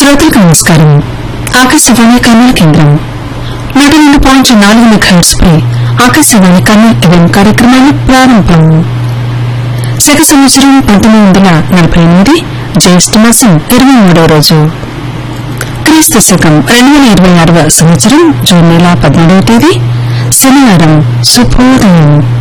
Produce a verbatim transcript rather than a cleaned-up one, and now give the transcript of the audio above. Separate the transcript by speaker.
Speaker 1: శ్రోతలకు నమస్కారం. ఆకాశవాణి కర్నూలు కేంద్రం నూట రెండు పాయింట్ నాలుగు మెగాహెర్ట్జ్ పై ఆకాశవాణి కర్నూలు ఎఫ్ఎం కార్యక్రమాలు ప్రారంభం. శక సంవత్సరం పంతొమ్మిది వందల నలభై ఎనిమిది జ్యేష్ఠ మాసం ఇరవై మూడవ రోజు, క్రీస్తు శకం రెండు వేల ఇరవై ఆరవ సంవత్సరం జూన్ నెల పద్నాలుగవ తేదీ శనివారం. శుభోదయం.